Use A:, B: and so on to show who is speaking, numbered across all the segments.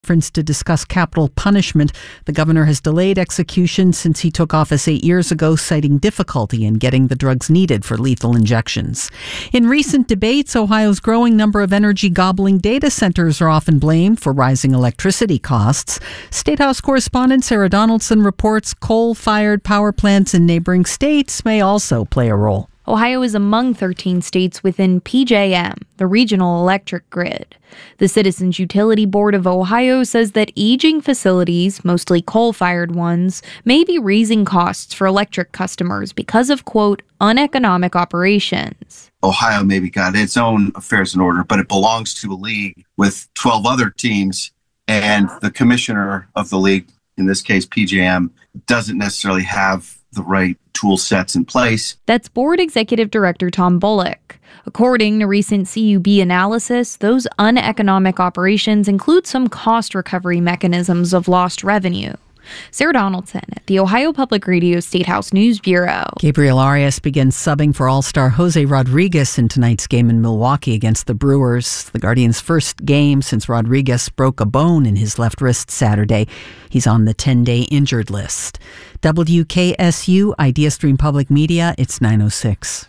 A: conference to discuss capital punishment. The governor has delayed execution since he took office 8 years ago, citing difficulty in getting the drugs needed for lethal injections. In recent debates, Ohio's growing number of energy-gobbling data centers are often blamed for rising electricity costs. State House correspondent Sarah Donaldson reports coal-fired power plants in neighboring states may also play a role.
B: Ohio is among 13 states within PJM, the regional electric grid. The Citizens Utility Board of Ohio says that aging facilities, mostly coal-fired ones, may be raising costs for electric customers because of, quote, uneconomic operations.
C: Ohio maybe got its own affairs in order, but it belongs to a league with 12 other teams, and the commissioner of the league, in this case PJM, doesn't necessarily have the right tool sets in place.
B: That's Board Executive Director Tom Bullock. According to recent CUB analysis, those uneconomic operations include some cost recovery mechanisms of lost revenue. Sarah Donaldson at the Ohio Public Radio State House News Bureau.
A: Gabriel Arias begins subbing for All-Star Jose Rodriguez in tonight's game in Milwaukee against the Brewers. The Guardians' first game since Rodriguez broke a bone in his left wrist Saturday. He's on the 10-day injured list. WKSU, IdeaStream Public Media, it's 9:06.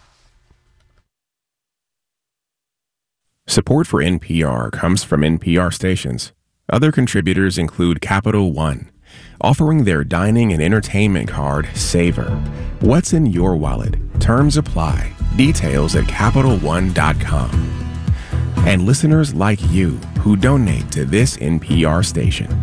D: Support for NPR comes from NPR stations. Other contributors include Capital One, offering their dining and entertainment card, Savor. What's in your wallet? Terms apply. Details at CapitalOne.com. And listeners like you who donate to this NPR station.